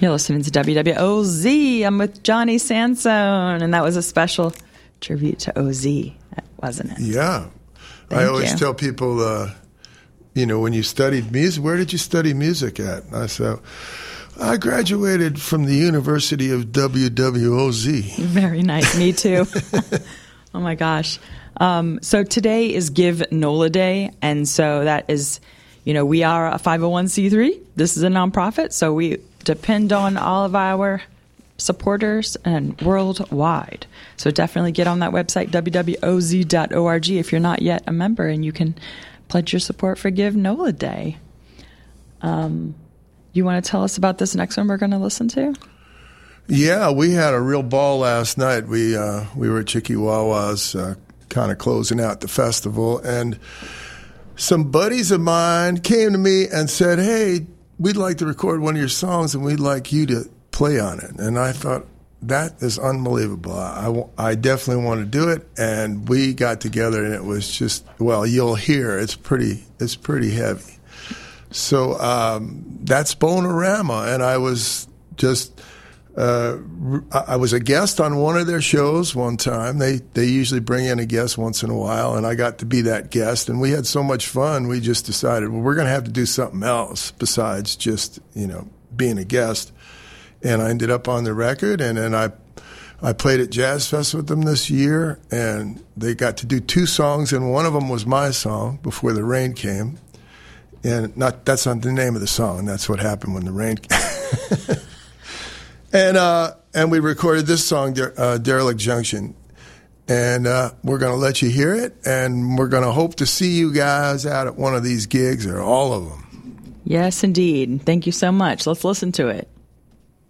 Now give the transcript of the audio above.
You're listening to WWOZ. I'm with Johnny Sansone, and that was a special tribute to OZ, wasn't it? Yeah. Thank I always you. tell people, when you studied music, where did you study music at? And I said, I graduated from the University of WWOZ. Very nice. Me too. Oh, my gosh. So today is Give NOLA Day, and so that is, we are a 501c3. This is a nonprofit, so we depend on all of our supporters and worldwide. So definitely get on that website, wwoz.org, if you're not yet a member, and you can pledge your support for Give NOLA Day. You want to tell us about this next one we're going to listen to? Yeah, we had a real ball last night. We were at Chihuahua's kind of closing out the festival, and some buddies of mine came to me and said, hey, we'd like to record one of your songs and we'd like you to play on it. And I thought, that is unbelievable. I definitely want to do it. And we got together and it was just, well, you'll hear, it's pretty heavy. So that's Bonerama. And I was just, I was a guest on one of their shows one time. They usually bring in a guest once in a while, and I got to be that guest. And we had so much fun, we just decided, well, we're going to have to do something else besides just, being a guest. And I ended up on the record, and then I played at Jazz Fest with them this year, and they got to do 2 songs, and one of them was my song, Before the Rain Came. And that's not the name of the song. That's what happened when the rain came. And we recorded this song, Derelict Junction. And we're going to let you hear it, and we're going to hope to see you guys out at one of these gigs, or all of them. Yes, indeed. Thank you so much. Let's listen to it.